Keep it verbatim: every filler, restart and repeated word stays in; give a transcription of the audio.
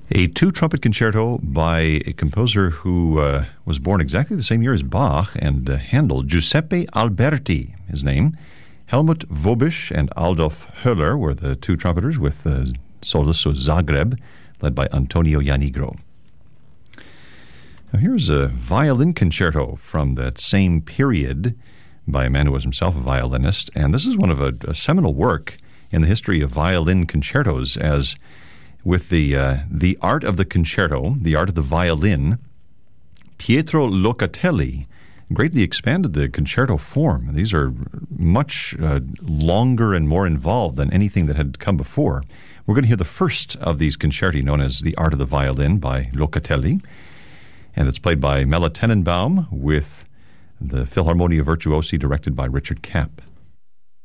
A two-trumpet concerto by a composer who uh, was born exactly the same year as Bach and uh, Handel, Giuseppe Alberti, his name. Helmut Vobisch and Adolf Höller were the two trumpeters, with uh, soloists of Zagreb, led by Antonio Janigro. Now here's a violin concerto from that same period by a man who was himself a violinist, and this is one of a, a seminal work in the history of violin concertos, as with the uh, the art of the concerto, the art of the violin, Pietro Locatelli greatly expanded the concerto form. These are much uh, longer and more involved than anything that had come before. We're going to hear the first of these concerti, known as The Art of the Violin by Locatelli, and it's played by Mela Tenenbaum with the Philharmonia Virtuosi, directed by Richard Kapp.